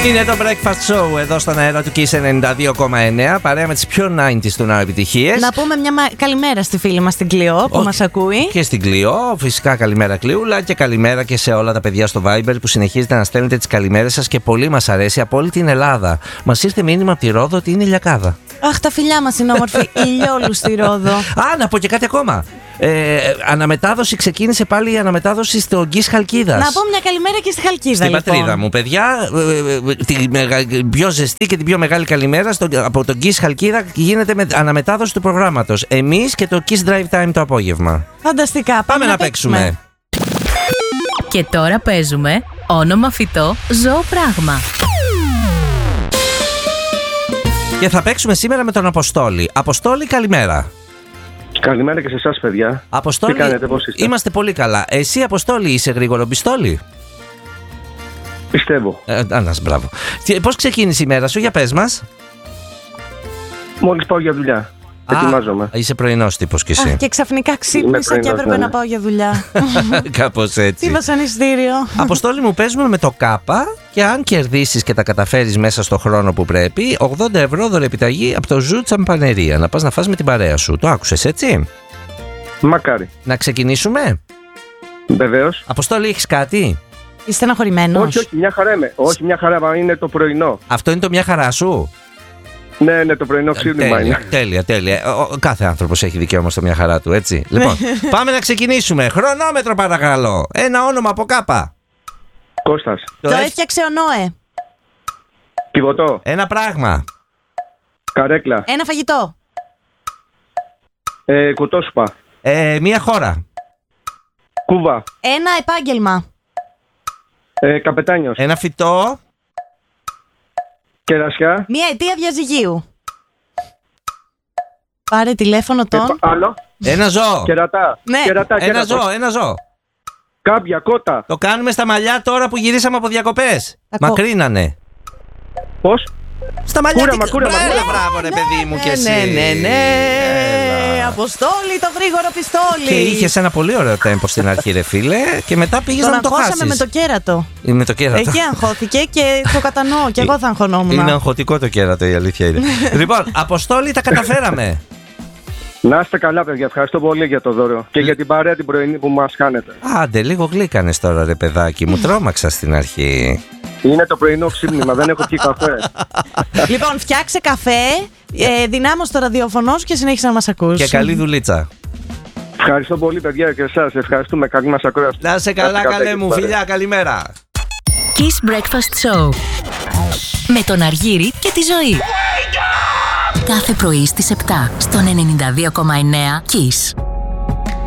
Είναι το Breakfast Show εδώ στον αέρα του Kiss 92,9. Παρέα με τις πιο 90s του ναού επιτυχίες. Να πούμε μια καλημέρα στη φίλη μας την Κλειό που μας ακούει. Και στην Κλειό, φυσικά καλημέρα Κλειούλα. Και καλημέρα και σε όλα τα παιδιά στο Viber που συνεχίζετε να στέλνετε τις καλημέρες σας και πολύ μας αρέσει από όλη την Ελλάδα. Μας ήρθε μήνυμα από τη Ρόδο ότι είναι ηλιακάδα. Αχ, τα φιλιά μας είναι όμορφη. Ηλιόλου στη Ρόδο. Α, να πω και κάτι ακόμα. Αναμετάδοση, ξεκίνησε πάλι η αναμετάδοση στο Γκις Χαλκίδας. Να πω μια καλημέρα και στη Χαλκίδα. Στην λοιπόν. πατρίδα μου, παιδιά. Την πιο ζεστή και την πιο μεγάλη καλημέρα από το Γκις Χαλκίδα γίνεται με αναμετάδοση του προγράμματος. Εμείς και το Kiss Drive Time το απόγευμα. Φανταστικά. Πάμε να παίξουμε. Και τώρα παίζουμε όνομα φυτό, ζώο πράγμα. Και θα παίξουμε σήμερα με τον Αποστόλη. Αποστόλη, καλημέρα. Καλημέρα και σε εσάς, παιδιά. Αποστόλη, τι κάνετε, πώς είστε? Είμαστε πολύ καλά. Εσύ, Αποστόλη, είσαι γρήγορο πιστόλι? Πιστεύω. Μπράβο. Πώς ξεκίνησε η μέρα σου, για πες μας. Μόλις πάω για δουλειά. Ετοιμάζομαι. Είσαι πρωινός τύπος κι εσύ. Αχ, και ξαφνικά ξύπνησα και έπρεπε να πάω για δουλειά. Κάπως έτσι. Τι βασανιστήριο. Αποστόλη μου, παίζουμε με το ΚΑΠΑ και αν κερδίσεις και τα καταφέρεις μέσα στο χρόνο που πρέπει, 80 ευρώ δωρεπιταγή από το Ζου Τσαμπανερία. Να πας να φας με την παρέα σου. Το άκουσες, έτσι? Μακάρι. Να ξεκινήσουμε. Βεβαίως. Αποστόλη, έχεις κάτι? Είσαι στεναχωρημένος? Όχι, μια χαρά είμαι. Όχι, μια χαρά, είναι το πρωινό. Αυτό είναι το μια χαρά σου? Ναι, το πρωινό ξύπνημα είναι. Τέλεια. Κάθε άνθρωπος έχει δικαίωμα στο μια χαρά του, έτσι. Λοιπόν, πάμε να ξεκινήσουμε. Χρονόμετρο, παρακαλώ. Ένα όνομα από ΚΑΠΑ. Κώστας. Το έφτιαξε ο Νόε. Κιβωτό. Ένα πράγμα. Καρέκλα. Ένα φαγητό. Κουτόσουπα. Μια χώρα. Κούβα. Ένα επάγγελμα. Καπετάνιος. Ένα φυτό. Κερασιά. Μια αιτία διαζυγίου. Πάρε τηλέφωνο τον. Άλλο. Ένα ζώο. Κερατά. Ναι. Ένα ζώο. Κάμπια, κότα. Το κάνουμε στα μαλλιά τώρα που γυρίσαμε από διακοπές. Μακρύνανε. Πώς? Στα μαλλιά. Κούραμα. Μπράβο, ρε παιδί μου, και εσύ. Ναι. Αποστόλη, το γρήγορο πιστόλι. Και είχες ένα πολύ ωραίο τέμπο στην αρχή, ρε φίλε, και μετά πήγες να το χάσεις. Τον αγχώσαμε με το κέρατο. Με το κέρατο. Εκεί αγχώθηκε και το κατανοώ. Και εγώ θα αγχωνόμουν. Είναι αγχωτικό το κέρατο, η αλήθεια είναι. Λοιπόν, Αποστόλη, τα καταφέραμε. Να είστε καλά, παιδιά. Ευχαριστώ πολύ για το δώρο. Και για την παρέα την πρωινή που μας κάνετε. Άντε, λίγο γλύκανες τώρα, ρε παιδάκι μου. Τρόμαξα στην αρχή. Είναι το πρωινό ξύπνημα, δεν έχω πιει καφέ. Λοιπόν, φτιάξε καφέ, δυνάμωσε το ραδιοφωνό σου και συνέχισε να μας ακούς. Και καλή δουλίτσα. Ευχαριστώ πολύ, παιδιά, και εσάς. Ευχαριστούμε. Καλή μας ακρόαση. Να σε καλά, καλέ μου. Φιλιά, καλημέρα. Kiss Breakfast Show. Με τον Αργύρη και τη Ζωή. Κάθε πρωί στις 7 στον 92,9 Kiss.